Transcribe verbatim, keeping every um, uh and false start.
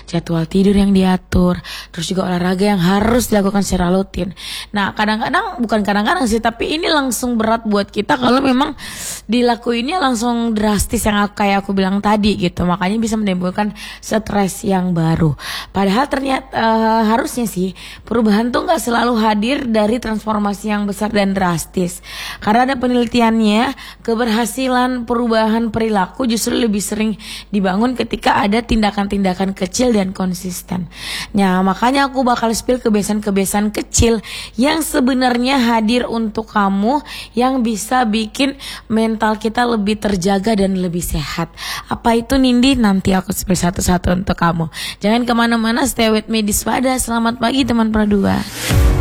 jadwal tidur yang diatur, terus juga olahraga yang harus dilakukan secara rutin. Nah kadang-kadang, bukan kadang-kadang sih, tapi ini langsung berat buat kita kalau memang dilakuinnya langsung drastis yang aku, kayak aku bilang tadi gitu. Makanya bisa menimbulkan stres yang baru. Padahal ternyata uh, harusnya sih perubahan tuh gak selalu hadir dari transformasi yang besar dan drastis. Karena ada penelitiannya, keberhasilan perubahan perilaku justru lebih sering dibangun ketika ada tindakan-tindakan kecil dan konsisten. Nah makanya aku bakal spill kebiasaan-kebiasaan kecil yang sebenarnya hadir untuk kamu, yang bisa bikin mental kita lebih terjaga dan lebih sehat. Apa itu Nindi? Nanti aku spill satu-satu untuk kamu. Jangan kemana-mana, stay with me di Swada. Selamat pagi teman Pradua.